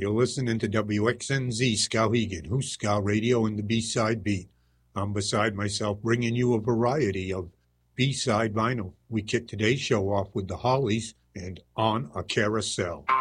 You're listening to WXNZ Skowhegan, Who's Ska Radio and the B-Side Beat. I'm beside myself bringing you a variety of B-Side vinyl. We kick today's show off with the Hollies and On a Carousel.